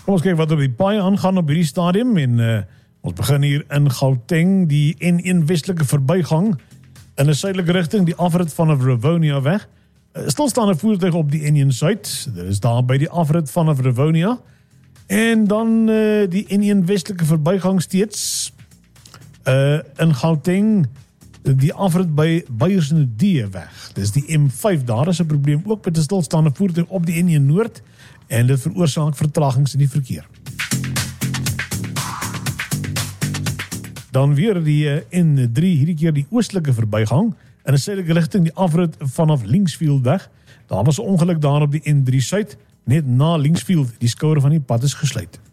Kom ons kyk wat op die paai aangaan op hierdie stadium en ons begin hier in Gauteng, die N1 westelike verbygang in 'n suidelike rigting, die afrit vanaf Rivonia weg. Stilstaande voertuig op die N1 Suid, dit is daar by die afrit vanaf Rivonia. En dan die N1 westelike verbygang steeds in Gauteng, die afrit by Beyersnodie weg. Dis die M5, daar is 'n probleem ook met 'n stilstaande voertuig op die N1 Noord en dit veroorsaak vertragings in die verkeer. Dan weer die N3, hierdie keer die oostelike verbygang in 'n suidelike rigting, die afrit vanaf Linksfield weg. Daar was 'n ongeluk daar op die N3 Suid, net na Linksfield, die skouer van die pad is gesluit.